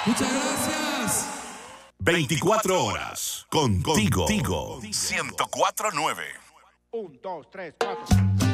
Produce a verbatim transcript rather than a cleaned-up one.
Muchas gracias. veinticuatro horas contigo. Contigo. ciento cuatro punto nueve. Un, dos, tres, cuatro.